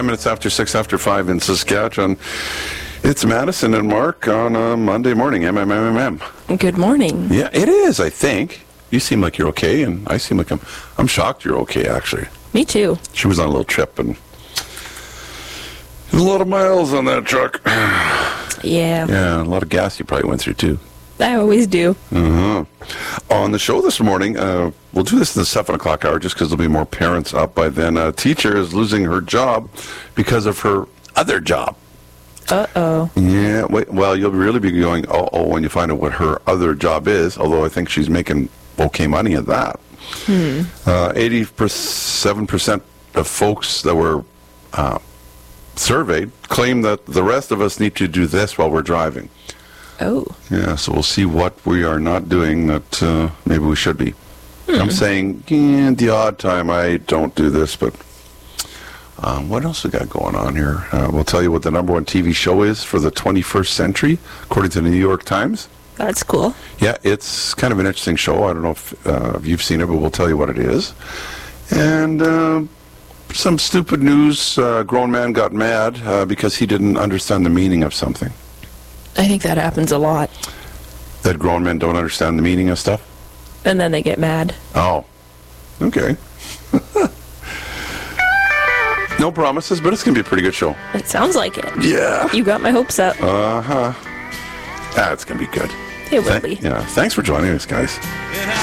10 minutes after 6 after 5 in Saskatchewan. It's Madison and Mark on a Monday morning. MMMM. Good morning. Yeah, it is, I think. You seem like you're okay, and I seem like I'm shocked you're okay, actually. Me too. She was on a little trip, and there's a lot of miles on that truck. Yeah. Yeah, a lot of gas you probably went through, too. I always do. On the show this morning, we'll do this in the 7 o'clock hour just because there'll be more parents up by then. A teacher is losing her job because of her other job. Uh-oh. Yeah, well, you'll really be going, uh-oh, when you find out what her other job is, although I think she's making okay money at that. 87% of folks that were surveyed claim that the rest of us need to do this while we're driving. Oh. Yeah, so we'll see what we are not doing that maybe we should be. I'm saying, the odd time I don't do this, but what else we got going on here? We'll tell you what the number one TV show is for the 21st century, according to the New York Times. That's cool. Yeah, it's kind of an interesting show. I don't know if you've seen it, but we'll tell you what it is. And some stupid news. A grown man got mad because he didn't understand the meaning of something. I think that happens a lot. That grown men don't understand the meaning of stuff? And then they get mad. Oh, okay. No promises, but it's going to be a pretty good show. It sounds like it. Yeah. You got my hopes up. It's going to be good. It will be. Yeah. Thanks for joining us, guys.